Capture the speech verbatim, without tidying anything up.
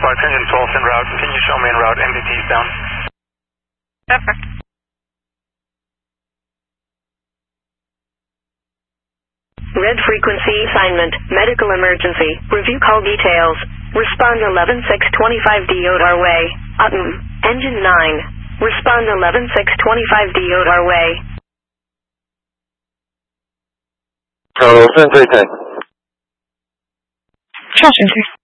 Sparks engine twelve en route. Can you show me en route? M D T is down. Over. Red frequency assignment, medical emergency, review call details. Respond eleven six twenty-five D O T R way. Autumn, engine nine. Respond eleven six twenty-five D O T R way. Hello, Center ten. Charging, sir.